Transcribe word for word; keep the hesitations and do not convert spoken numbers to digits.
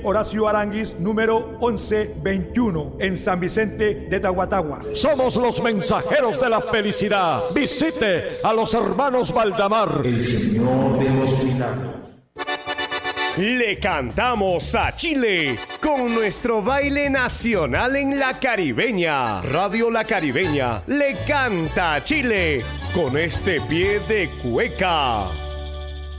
Horacio Aranguis, número once veintiuno, en San Vicente de Tahuatahua. Somos los mensajeros de la felicidad. Visite a los hermanos Valdamar. El Señor de los milagros. Le cantamos a Chile con nuestro baile nacional en La Caribeña. Radio La Caribeña le canta a Chile con este pie de cueca.